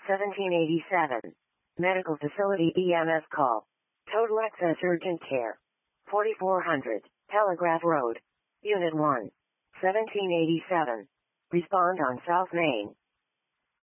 1787. Medical facility EMS call. Total access urgent care. 4400, Telegraph Road. Unit 1. 1787. Respond on South Main.